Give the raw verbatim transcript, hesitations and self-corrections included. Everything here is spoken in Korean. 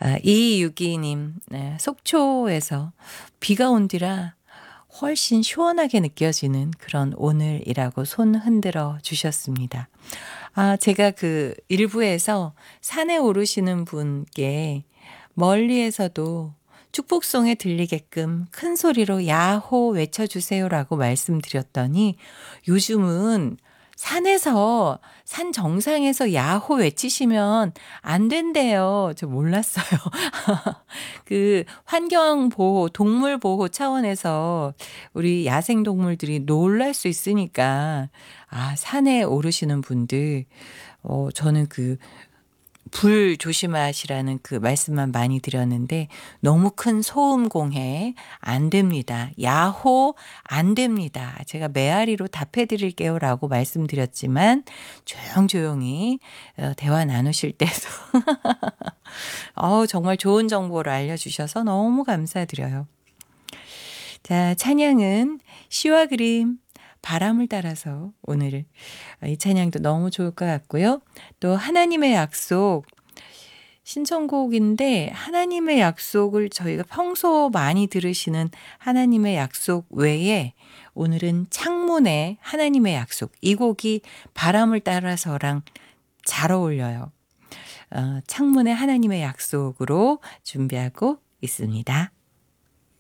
아 이육이 님 네 속초에서 비가 온 뒤라 훨씬 시원하게 느껴지는 그런 오늘이라고 손 흔들어 주셨습니다. 아 제가 그 일부에서 산에 오르시는 분께 멀리에서도 축복송에 들리게끔 큰 소리로 "야호." 외쳐 주세요라고 말씀드렸더니 요즘은 산에서 산 정상에서 "야호." 외치시면 안 된대요. 저 몰랐어요. 그 환경 보호, 동물 보호 차원에서 우리 야생 동물들이 놀랄 수 있으니까 아 산에 오르시는 분들 어 저는 그 불 조심하시라는 그 말씀만 많이 드렸는데 너무 큰 소음 공해 안 됩니다. "야호." 안 됩니다. 제가 메아리로 답해 드릴게요라고 말씀드렸지만 조용조용히 어 대화 나누실 때도 어우 정말 좋은 정보를 알려 주셔서 너무 감사드려요. 자 찬양은 시와 그림 바람을 따라서 오늘 이 찬양도 너무 좋을 것 같고요. 또 하나님의 약속 신청곡인데 하나님의 약속을 저희가 평소 많이 들으시는 하나님의 약속 외에 오늘은 창문의 하나님의 약속 이 곡이 바람을 따라서랑 잘 어울려요. 어 창문의 하나님의 약속으로 준비하고 있습니다.